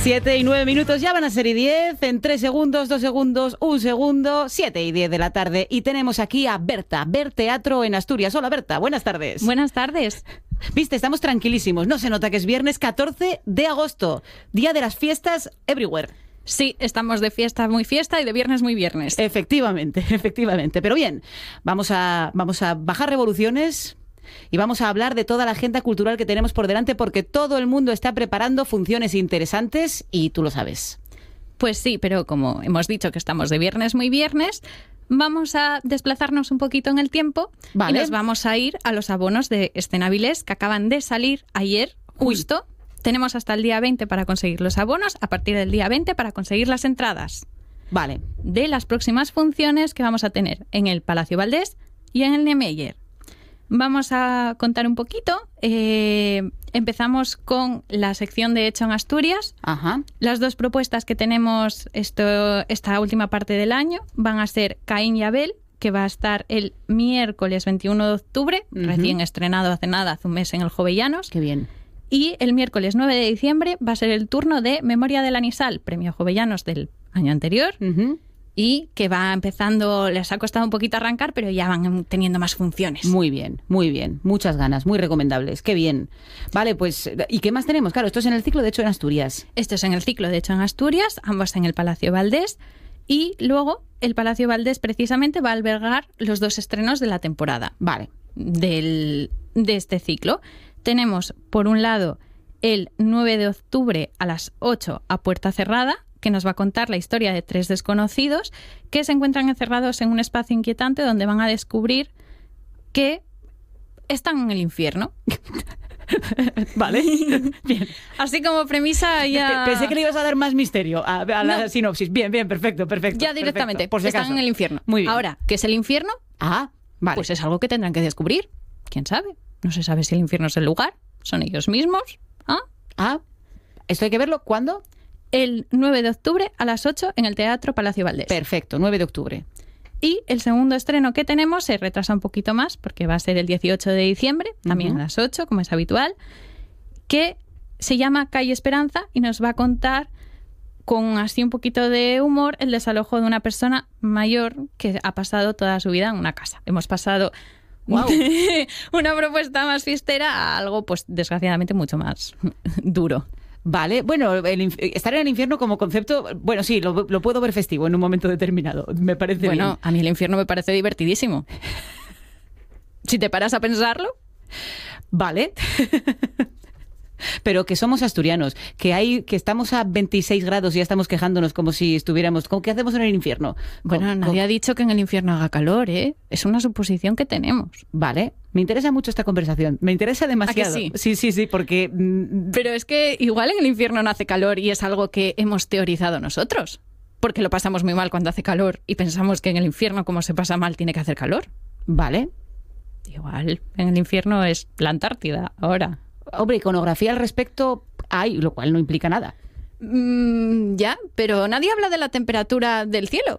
7 y 9 minutos, ya van a ser y 10, en 3 segundos, 2 segundos, 1 segundo, 7 y 10 de la tarde. Y tenemos aquí a Berta, Ver Teatro en Asturias. Hola Berta, buenas tardes. Buenas tardes. Viste, estamos tranquilísimos, no se nota que es viernes 14 de agosto, día de las fiestas everywhere. Sí, estamos de fiesta muy fiesta y de viernes muy viernes. Efectivamente, efectivamente. Pero bien, vamos a bajar revoluciones y vamos a hablar de toda la agenda cultural que tenemos por delante, porque todo el mundo está preparando funciones interesantes y tú lo sabes. Pues sí, pero como hemos dicho que estamos de viernes muy viernes, vamos a desplazarnos un poquito en el tiempo. Vale. Y nos vamos a ir a los abonos de Escena Avilés que acaban de salir ayer, justo. Tenemos hasta el día 20 para conseguir los abonos, a partir del día 20 para conseguir las entradas. Vale. De las próximas funciones que vamos a tener en el Palacio Valdés y en el Niemeyer. Vamos a contar un poquito. Empezamos con la sección de Hecho en Asturias. Ajá. Las dos propuestas que tenemos esta última parte del año van a ser Caín y Abel, que va a estar el miércoles 21 de octubre, recién estrenado hace un mes en el Jovellanos. Qué bien. Y el miércoles 9 de diciembre va a ser el turno de Memoria del Anisal, premio Jovellanos del año anterior. Y que va empezando, les ha costado un poquito arrancar, pero ya van teniendo más funciones. Muy bien, muchas ganas, muy recomendables, qué bien. Vale, pues, ¿y qué más tenemos? Claro, esto es en el ciclo de Hecho en Asturias. Esto es en el ciclo de Hecho en Asturias, ambos en el Palacio Valdés, y luego el Palacio Valdés precisamente va a albergar los dos estrenos de la temporada. Vale. De este ciclo. Tenemos, por un lado, el 9 de octubre a las 8 a puerta cerrada, que nos va a contar la historia de 3 desconocidos que se encuentran encerrados en un espacio inquietante donde van a descubrir que están en el infierno. Vale, bien. Así como premisa ya... Pensé que le ibas a dar más misterio a la sinopsis. Bien, perfecto. Ya directamente, perfecto, por si están acaso. en el infierno. Muy bien. Ahora, ¿qué es el infierno? Ah, vale. Pues es algo que tendrán que descubrir. ¿Quién sabe? No se sabe si el infierno es el lugar. ¿Son ellos mismos? ¿Esto hay que verlo cuándo? El 9 de octubre a las 8 en el Teatro Palacio Valdés. Perfecto, 9 de octubre. Y el segundo estreno que tenemos se retrasa un poquito más porque va a ser el 18 de diciembre, también a las 8, como es habitual, que se llama Calle Esperanza y nos va a contar con así un poquito de humor el desalojo de una persona mayor que ha pasado toda su vida en una casa. Hemos pasado una propuesta más fiestera a algo, pues desgraciadamente, mucho más duro. Vale, bueno, estar en el infierno como concepto, bueno, sí, lo puedo ver festivo en un momento determinado, me parece bien. Bueno, a mí el infierno me parece divertidísimo. Si te paras a pensarlo. Vale. Pero que somos asturianos, que estamos a 26 grados y ya estamos quejándonos como si estuviéramos... ¿Qué hacemos en el infierno? Bueno, nadie ha dicho que en el infierno haga calor, ¿eh? Es una suposición que tenemos. Vale, me interesa mucho esta conversación, me interesa demasiado. ¿A que sí? Sí, porque... Pero es que igual en el infierno no hace calor y es algo que hemos teorizado nosotros, porque lo pasamos muy mal cuando hace calor y pensamos que en el infierno, como se pasa mal, tiene que hacer calor. Vale. Igual en el infierno es la Antártida ahora. Hombre, iconografía al respecto hay, lo cual no implica nada. Ya, pero nadie habla de la temperatura del cielo.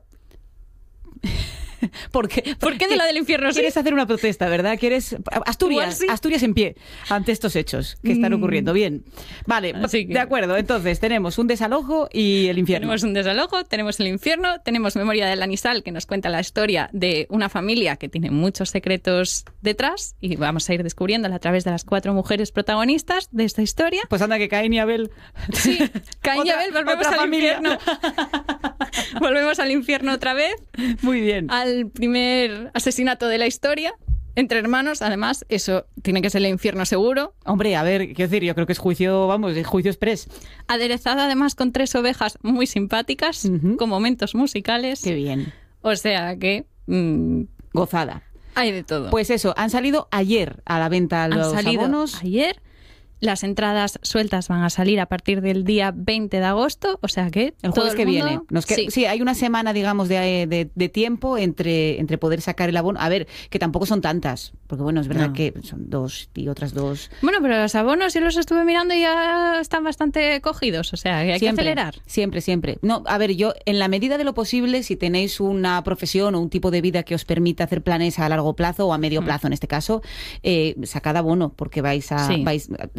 ¿Por qué de la del infierno sí? Quieres hacer una protesta, ¿verdad? Asturias, sí. Asturias en pie ante estos hechos que están ocurriendo. Bien, vale, de acuerdo. Entonces tenemos un desalojo y el infierno. Tenemos un desalojo, tenemos el infierno, tenemos Memoria del Anisal, que nos cuenta la historia de una familia que tiene muchos secretos detrás y vamos a ir descubriéndola a través de las 4 mujeres protagonistas de esta historia. Pues anda, que Caín y Abel. Sí, Caín y Abel, volvemos al infierno. Volvemos al infierno otra vez. Muy bien. Al primer asesinato de la historia, entre hermanos, además, eso tiene que ser el infierno seguro. Hombre, a ver, quiero decir, yo creo que es juicio exprés. Aderezado además con 3 ovejas muy simpáticas, con momentos musicales. Qué bien. O sea que... gozada. Hay de todo. Pues eso, han salido ayer a la venta los abonos. Ayer. Las entradas sueltas van a salir a partir del día 20 de agosto, o sea que... El jueves que viene. Sí, hay una semana, digamos, de tiempo entre poder sacar el abono. A ver, que tampoco son tantas, porque bueno, es verdad que son 2 y otras 2. Bueno, pero los abonos yo los estuve mirando y ya están bastante cogidos, o sea que hay que acelerar. Siempre. No, a ver, yo, en la medida de lo posible, si tenéis una profesión o un tipo de vida que os permita hacer planes a largo plazo o a medio plazo, en este caso, sacad abono, porque vais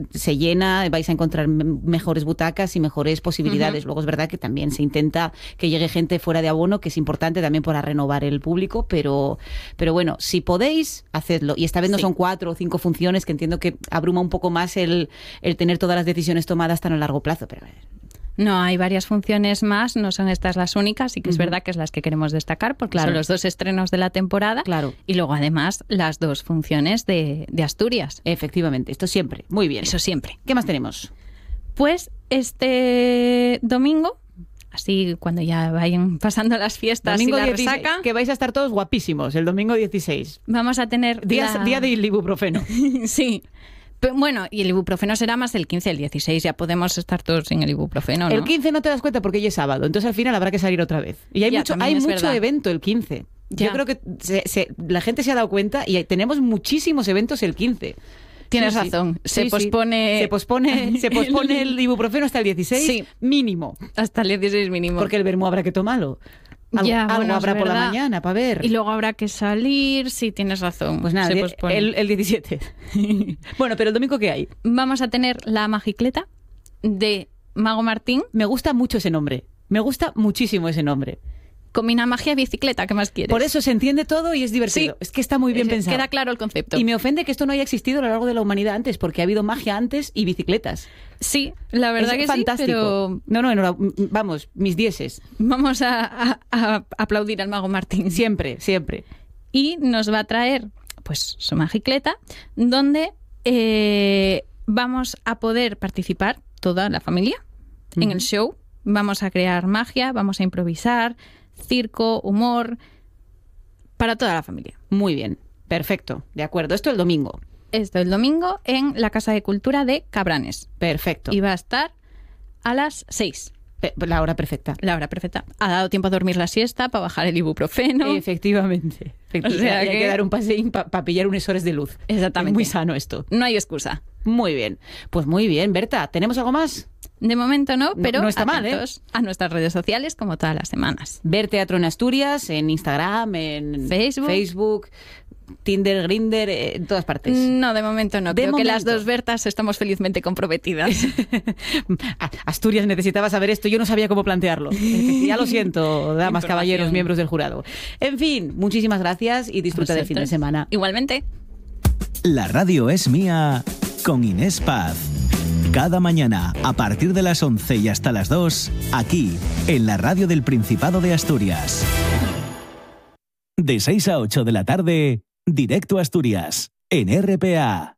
se llena, vais a encontrar mejores butacas y mejores posibilidades. Luego es verdad que también se intenta que llegue gente fuera de abono, que es importante también para renovar el público, pero bueno, si podéis, hacedlo. Y esta vez no son 4 o 5 funciones, que entiendo que abruma un poco más el tener todas las decisiones tomadas tan a largo plazo, pero no, hay varias funciones más, no son estas las únicas, y que es verdad que es las que queremos destacar, porque son los 2 estrenos de la temporada, y luego además las 2 funciones de Asturias. Efectivamente, esto siempre, muy bien. Eso siempre. ¿Qué más tenemos? Pues este domingo, así cuando ya vayan pasando las fiestas domingo y la 16, resaca, que vais a estar todos guapísimos, el domingo 16. Vamos a tener... Día del ibuprofeno. Sí. Pero, bueno, y el ibuprofeno será más el 15, el 16 ya podemos estar todos sin el ibuprofeno, ¿no? El 15 no te das cuenta porque ya es sábado, entonces al final habrá que salir otra vez. Y hay mucho evento el 15. Ya. Yo creo que la gente se ha dado cuenta y tenemos muchísimos eventos el 15. Tienes razón. Se pospone el ibuprofeno hasta el 16 mínimo. Hasta el 16 mínimo. Porque el vermú habrá que tomarlo. Algo habrá por la mañana para ver. Y luego habrá que salir, sí, tienes razón. Pues nada, el 17. Bueno, pero el domingo, ¿qué hay? Vamos a tener la magicleta de Mago Martín. Me gusta mucho ese nombre. Me gusta muchísimo ese nombre. Combina magia y bicicleta, ¿qué más quieres? Por eso se entiende todo y es divertido. Sí, es que está muy bien pensado. Queda claro el concepto. Y me ofende que esto no haya existido a lo largo de la humanidad antes, porque ha habido magia antes y bicicletas. Sí, la verdad es que fantástico. Sí, pero... No, vamos, mis 10. Vamos a aplaudir al Mago Martín. Siempre, siempre. Y nos va a traer pues su magicleta, donde vamos a poder participar toda la familia en el show. Vamos a crear magia, vamos a improvisar, circo, humor, para toda la familia. Muy bien, perfecto, de acuerdo. Esto el domingo. Esto el domingo en la Casa de Cultura de Cabranes. Perfecto. Y va a estar a las 6. La hora perfecta. La hora perfecta. Ha dado tiempo a dormir la siesta, para bajar el ibuprofeno. Efectivamente. O sea, hay que dar un paseín para pillar unos horas de luz. Exactamente. Es muy sano esto. No hay excusa. Muy bien. Pues muy bien, Berta. ¿Tenemos algo más? De momento no, pero no está mal, a nuestras redes sociales como todas las semanas. Ver Teatro en Asturias, en Instagram, en Facebook, Tinder, Grindr, en todas partes. No, de momento no. Creo que las 2 Bertas estamos felizmente comprometidas. Asturias necesitaba saber esto. Yo no sabía cómo plantearlo. Ya lo siento, damas, caballeros, miembros del jurado. En fin, muchísimas gracias y disfruta del fin de semana. Igualmente. La radio es mía con Inés Paz. Cada mañana, a partir de las 11 y hasta las 2, aquí, en la radio del Principado de Asturias. De 6 a 8 de la tarde, Directo a Asturias, en RPA.